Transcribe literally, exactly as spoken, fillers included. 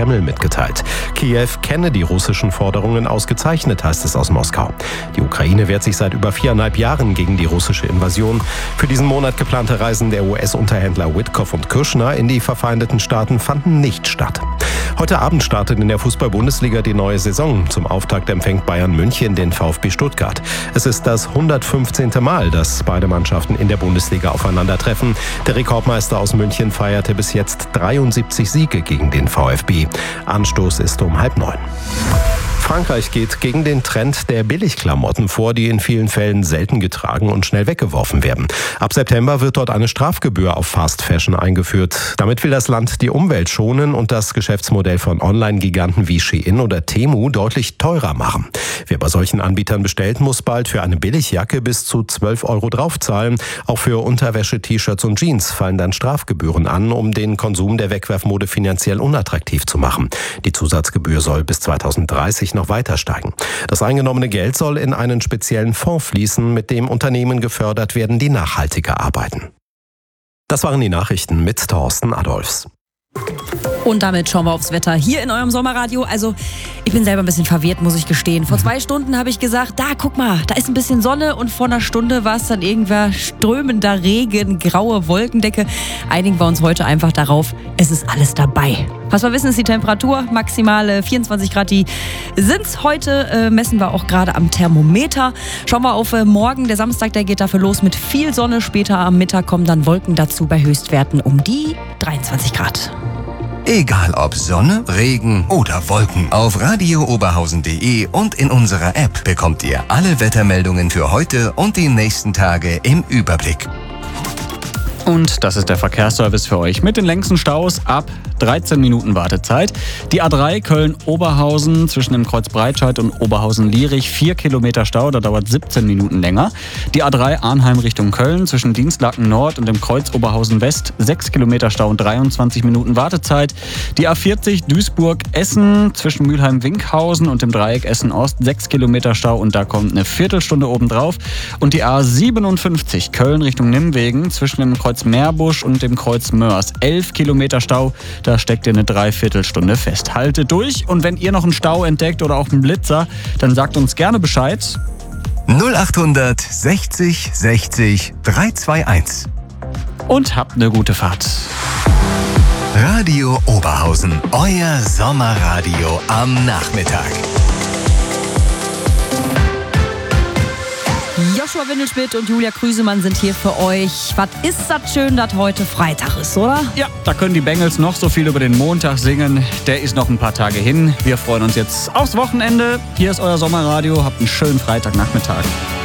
Kreml mitgeteilt. Kiew kenne die russischen Forderungen ausgezeichnet, heißt es aus Moskau. Die Ukraine wehrt sich seit über viereinhalb Jahren gegen die russische Invasion. Für diesen Monat geplante Reisen der U S-Unterhändler Witkoff und Kürschner in die verfeindeten Staaten fanden nicht statt. Heute Abend startet in der Fußball-Bundesliga die neue Saison. Zum Auftakt empfängt Bayern München den VfB Stuttgart. Es ist das hundertfünfzehnte Mal, dass beide Mannschaften in der Bundesliga aufeinandertreffen. Der Rekordmeister aus München feierte bis jetzt dreiundsiebzig Siege gegen den VfB. Anstoß ist um halb neun. Frankreich geht gegen den Trend der Billigklamotten vor, die in vielen Fällen selten getragen und schnell weggeworfen werden. Ab September wird dort eine Strafgebühr auf Fast Fashion eingeführt. Damit will das Land die Umwelt schonen und das Geschäftsmodell von Online-Giganten wie Shein oder Temu deutlich teurer machen. Wer bei solchen Anbietern bestellt, muss bald für eine Billigjacke bis zu zwölf Euro draufzahlen. Auch für Unterwäsche, T-Shirts und Jeans fallen dann Strafgebühren an, um den Konsum der Wegwerfmode finanziell unattraktiv zu machen. Die Zusatzgebühr soll bis zweitausenddreißig noch weiter steigen. Das eingenommene Geld soll in einen speziellen Fonds fließen, mit dem Unternehmen gefördert werden, die nachhaltiger arbeiten. Das waren die Nachrichten mit Thorsten Adolfs. Und damit schauen wir aufs Wetter hier in eurem Sommerradio. Also ich bin selber ein bisschen verwirrt, muss ich gestehen. Vor zwei Stunden habe ich gesagt, da guck mal, da ist ein bisschen Sonne, und vor einer Stunde war es dann irgendwer strömender Regen, graue Wolkendecke. Einigen wir uns heute einfach darauf, es ist alles dabei. Was wir wissen, ist die Temperatur, maximale vierundzwanzig Grad, die sind's heute, äh, messen wir auch gerade am Thermometer. Schauen wir auf äh, morgen, der Samstag, der geht dafür los mit viel Sonne. Später am Mittag kommen dann Wolken dazu bei Höchstwerten um die dreiundzwanzig Grad. Egal ob Sonne, Regen oder Wolken, auf radio oberhausen punkt de und in unserer App bekommt ihr alle Wettermeldungen für heute und die nächsten Tage im Überblick. Und das ist der Verkehrsservice für euch mit den längsten Staus ab dreizehn Minuten Wartezeit. Die A drei Köln-Oberhausen zwischen dem Kreuz Breitscheid und Oberhausen-Lierich, vier Kilometer Stau, da dauert siebzehn Minuten länger. Die A drei Arnheim Richtung Köln zwischen Dienstlaken Nord und dem Kreuz Oberhausen-West, sechs Kilometer Stau und dreiundzwanzig Minuten Wartezeit. Die A vierzig Duisburg-Essen zwischen Mülheim-Winkhausen und dem Dreieck Essen-Ost, sechs Kilometer Stau und da kommt eine Viertelstunde obendrauf. Und die A siebenundfünfzig Köln Richtung Nimwegen zwischen dem Kreuz Meerbusch und dem Kreuz Mörs, elf Kilometer Stau, da steckt ihr eine Dreiviertelstunde fest. Haltet durch, und wenn ihr noch einen Stau entdeckt oder auch einen Blitzer, dann sagt uns gerne Bescheid. null achthundert sechzig sechzig dreihunderteinundzwanzig. Und habt eine gute Fahrt. Radio Oberhausen, euer Sommerradio am Nachmittag. Joshua Windelschmidt und Julia Krüsemann sind hier für euch. Was ist das schön, dass heute Freitag ist, oder? Ja, da können die Bengals noch so viel über den Montag singen. Der ist noch ein paar Tage hin. Wir freuen uns jetzt aufs Wochenende. Hier ist euer Sommerradio. Habt einen schönen Freitagnachmittag.